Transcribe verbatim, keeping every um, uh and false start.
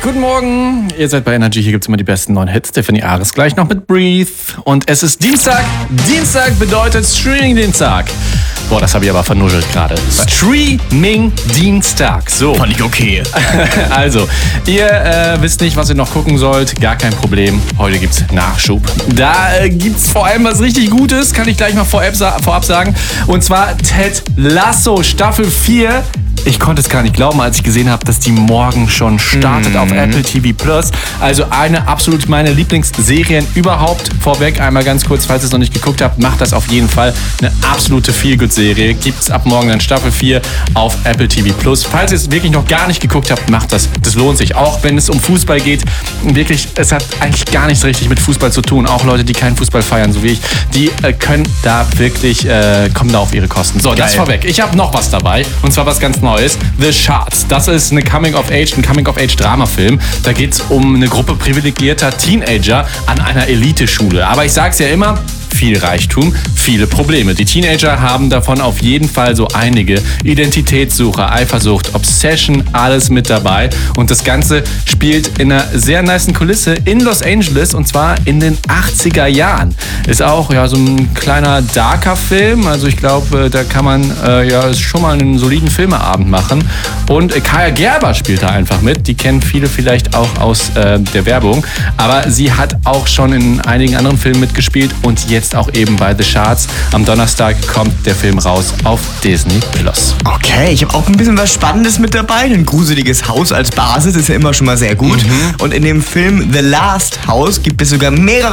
Guten Morgen, ihr seid bei Energy, hier gibt's immer die besten neuen Hits. Stephanie Ares gleich noch mit Breathe. Und es ist Dienstag. Dienstag bedeutet Streaming-Dienstag. Boah, das habe ich aber vernuschelt gerade. Streaming-Dienstag. So. Fand ich okay. Also, ihr äh, wisst nicht, was ihr noch gucken sollt. Gar kein Problem. Heute gibt's Nachschub. Da äh, gibt's vor allem was richtig Gutes. Kann ich gleich mal vorab, vorab sagen. Und zwar Ted Lasso Staffel vier. Ich konnte es gar nicht glauben, als ich gesehen habe, dass die morgen schon startet mm. auf Apple T V Plus. Also eine absolut meine Lieblingsserien überhaupt. Vorweg einmal ganz kurz, falls ihr es noch nicht geguckt habt, macht das auf jeden Fall. Eine absolute Feel-Good-Serie. Gibt es ab morgen dann Staffel vier auf Apple T V Plus. Falls ihr es wirklich noch gar nicht geguckt habt, macht das. Das lohnt sich. Auch wenn es um Fußball geht. Wirklich, es hat eigentlich gar nichts richtig mit Fußball zu tun. Auch Leute, die keinen Fußball feiern, so wie ich, die äh, können da wirklich, äh, kommen da auf ihre Kosten. So, Geil. Das vorweg. Ich habe noch was dabei. Und zwar was ganz Neues. The Shards. Das ist eine Coming-of-Age, ein Coming-of-Age-Drama-Film. Da geht es um eine Gruppe privilegierter Teenager an einer Eliteschule. Aber ich sag's ja immer, viel Reichtum, viele Probleme. Die Teenager haben davon auf jeden Fall so einige. Identitätssuche, Eifersucht, Obsession, alles mit dabei. Und das Ganze spielt in einer sehr nicen Kulisse in Los Angeles und zwar in den achtziger Jahren. Ist auch ja so ein kleiner darker Film. Also ich glaube, da kann man äh, ja schon mal einen soliden Filmeabend machen. Und äh, Kaya Gerber spielt da einfach mit. Die kennen viele vielleicht auch aus äh, der Werbung. Aber sie hat auch schon in einigen anderen Filmen mitgespielt und jetzt auch eben bei The Shards. Am Donnerstag kommt der Film raus auf Disney Plus. Okay, ich habe auch ein bisschen was Spannendes mit dabei. Ein gruseliges Haus als Basis ist ja immer schon mal sehr gut. Mhm. Und in dem Film The Last House gibt es sogar mehrere